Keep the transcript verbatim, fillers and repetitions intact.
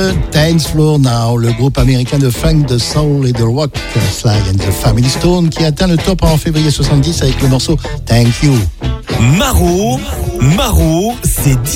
Dance Floor Now, le groupe américain de funk, de soul et de rock, Sly and the Family Stone, qui atteint le top en février soixante-dix avec le morceau Thank You. Maro, Maro, c'est